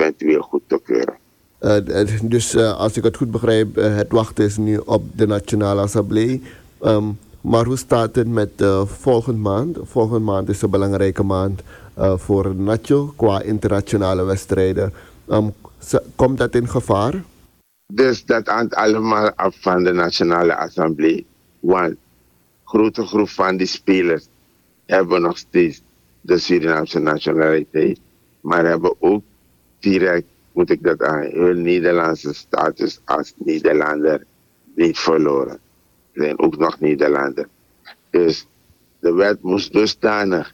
eventueel goed te keuren. Dus als ik het goed begrijp, het wachten is nu op de Nationale Assemblée. Maar hoe staat het met volgende maand? Volgende maand is een belangrijke maand voor Nacho qua internationale wedstrijden. Komt dat in gevaar? Dus dat hangt allemaal af van de Nationale Assemblée. Want een grote groep van die spelers hebben nog steeds de Surinaamse nationaliteit. Maar hebben ook direct, moet ik dat aan, hun Nederlandse status als Nederlander niet verloren. Ze zijn ook nog Nederlander. Dus de wet moest dusdanig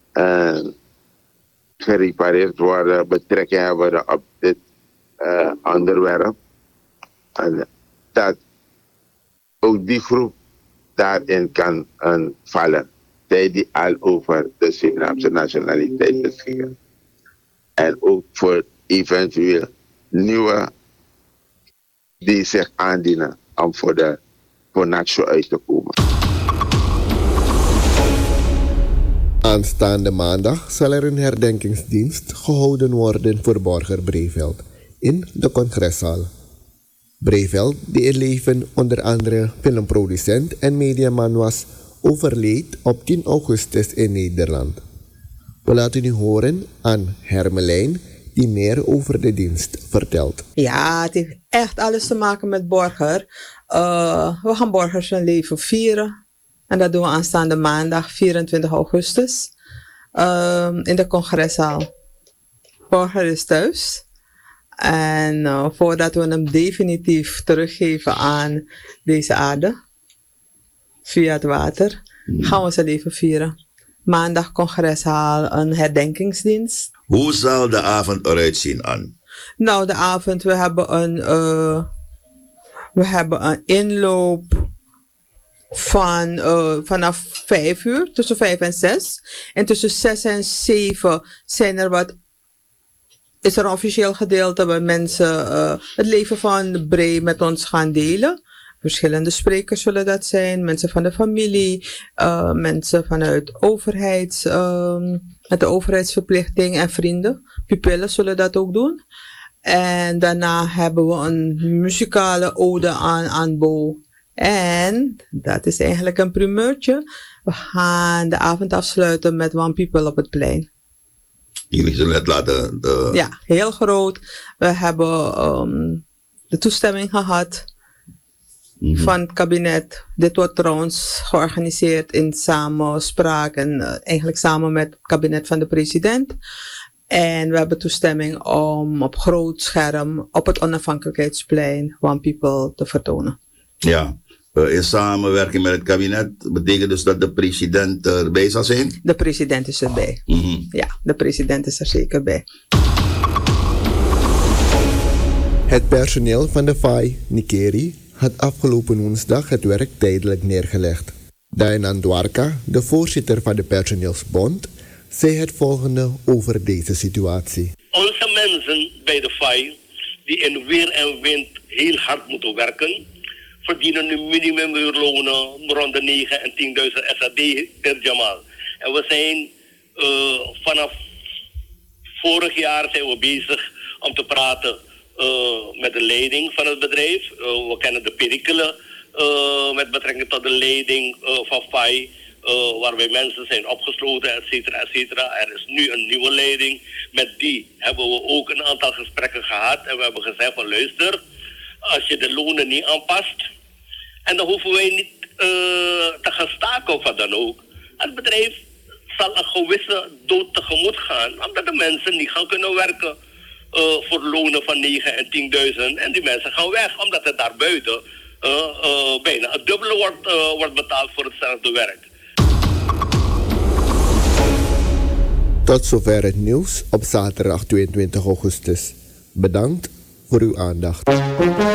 gerepareerd worden, betrekking hebben op dit onderwerp. En dat ook die groep daarin kan vallen. Zij die al over de Surinaamse nationaliteit beschikken. En ook voor eventueel nieuwe die zich aandienen om voor Nacho uit te komen. Aanstaande maandag zal er een herdenkingsdienst gehouden worden voor Borger Breveld in de congreszaal. Breveld, die in leven onder andere filmproducent en mediaman was, overleed op 10 augustus in Nederland. We laten u horen aan Hermelijn, die meer over de dienst vertelt. Ja, het heeft echt alles te maken met Borger. We gaan Borger zijn leven vieren. En dat doen we aanstaande maandag 24 augustus in de congreszaal. Borger is thuis. En voordat we hem definitief teruggeven aan deze aarde, via het water, gaan we zijn leven vieren. Maandag congreszaal, een herdenkingsdienst. Hoe zal de avond eruit zien, Ann? Nou, de avond, we hebben een inloop vanaf 5 uur, tussen 5 en 6. En tussen 6 en 7 is er een officieel gedeelte waar mensen het leven van Bree met ons gaan delen. Verschillende sprekers zullen dat zijn, mensen van de familie, mensen vanuit met de overheidsverplichting en vrienden. Pupillen zullen dat ook doen. En daarna hebben we een muzikale ode aan Bo. En dat is eigenlijk een primeurtje. We gaan de avond afsluiten met One People op het plein. Jullie zullen het laten... Ja, heel groot. We hebben de toestemming gehad van het kabinet. Dit wordt trouwens georganiseerd in samenspraak en eigenlijk samen met het kabinet van de president. En we hebben toestemming om op groot scherm op het onafhankelijkheidsplein One People te vertonen. Ja, in samenwerking met het kabinet betekent dus dat de president erbij zal zijn? De president is erbij. Ja, de president is er zeker bij. Het personeel van de FAI Nikeri had afgelopen woensdag het werk tijdelijk neergelegd. Diana Dwarka, de voorzitter van de personeelsbond, zei het volgende over deze situatie. Onze mensen bij de FAI, die in weer en wind heel hard moeten werken, verdienen nu minimumuurlonen rond de 9 en 10.000 SAD per Jamal. En we zijn vanaf vorig jaar zijn we bezig om te praten met de leiding van het bedrijf. We kennen de perikelen met betrekking tot de leiding van FAI, waarbij mensen zijn opgesloten, et cetera, et cetera. Er is nu een nieuwe leiding. Met die hebben we ook een aantal gesprekken gehad. En we hebben gezegd van luister, als je de lonen niet aanpast, en dan hoeven wij niet te gaan staken of wat dan ook. Het bedrijf zal een gewisse dood tegemoet gaan, omdat de mensen niet gaan kunnen werken voor lonen van 9 en 10.000. En die mensen gaan weg, omdat het daar buiten bijna het dubbele wordt betaald voor hetzelfde werk. Tot zover het nieuws op zaterdag 22 augustus. Bedankt voor uw aandacht.